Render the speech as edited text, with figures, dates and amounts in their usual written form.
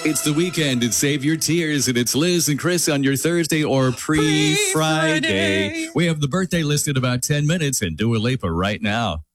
It's the weekend. It's Save Your Tears, and it's Liz and Chris on your Thursday or pre-Friday. We have the birthday list in about 10 minutes and Dua Lipa right now.